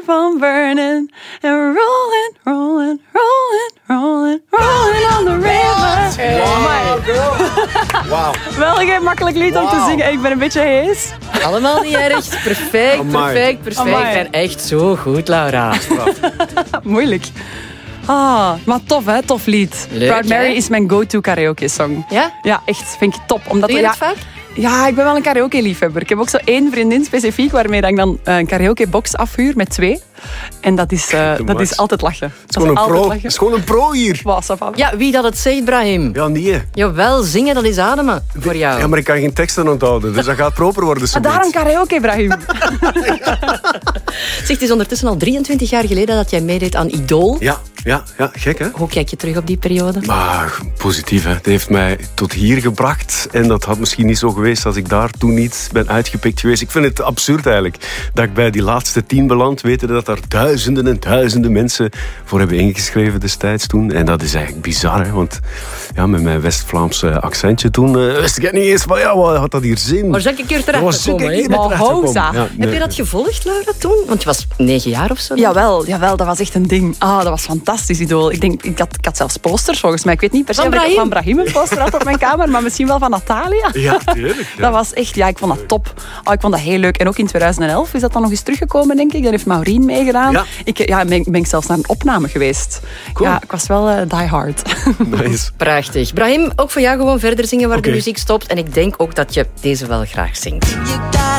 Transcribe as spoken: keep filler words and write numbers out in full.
keep on burning and rolling, rolling, rolling, rolling, rolling on the river. Wow. Wow. Wel geen makkelijk lied om te Wow. zingen. Ik ben een beetje hees. Allemaal niet erg. Perfect, Amai. perfect, perfect. Amai. En echt zo goed, Laura. Moeilijk. Ah, maar tof hè, tof lied. Leuk, Proud Mary hè? is mijn go-to karaoke song. Ja? Ja, echt. Vind ik top. Omdat Doe je ja, dat vaak? Ja, ik ben wel een karaoke-liefhebber. Ik heb ook zo één vriendin specifiek waarmee ik dan een karaoke-box afhuur met twee. En dat is, uh, dat is altijd lachen. Het is gewoon een pro. Het is gewoon een pro hier. Wow, ça va. Ja, wie dat het zegt, Brahim. Ja, nee. Jawel, zingen, dat is ademen voor jou. Ja, maar ik kan geen teksten onthouden, dus dat gaat proper worden. Maar zometeen. daarom karaoke, Brahim. Zeg, het is ondertussen al drieëntwintig jaar geleden dat jij meedeed aan Idol. Ja, ja, ja, gek hè? Hoe kijk je terug op die periode? Maar positief, hè. Het heeft mij tot hier gebracht. En dat had misschien niet zo geweest als ik daar toen niet ben uitgepikt geweest. Ik vind het absurd eigenlijk dat ik bij die laatste tien beland. Weten dat daar duizenden en duizenden mensen voor hebben ingeschreven destijds toen. En dat is eigenlijk bizar, hè. Want ja, met mijn West-Vlaamse accentje toen uh, wist ik niet eens van ja, wat had dat hier zin? Maar zou ik een keer Waar terecht zou ik gekomen, hier hè? terecht gekomen? Hoza. Ja, nee. Heb je dat gevolgd, Laura, toen? Want je was negen jaar of zo. dan? Jawel, jawel, dat was echt een ding. Ah, dat was fantastisch, Idol. Ik denk, ik had, ik had zelfs posters volgens mij. Ik weet niet per se Van of ik Brahim? van Brahim een poster had op mijn kamer, maar misschien wel van Natalia. Ja, tuurlijk. Ja. Dat was echt, ja, ik vond dat top. Oh, ik vond dat heel leuk. En ook in tweeduizend elf is dat dan nog eens teruggekomen, denk ik. Daar heeft Maureen meegedaan. Ja. Ik ja, ben, ben ik zelfs naar een opname geweest. Cool. Ja, ik was wel uh, die hard. Nice. Prachtig. Brahim, ook voor jou gewoon verder zingen waar Oké. de muziek stopt. En ik denk ook dat je deze wel graag zingt.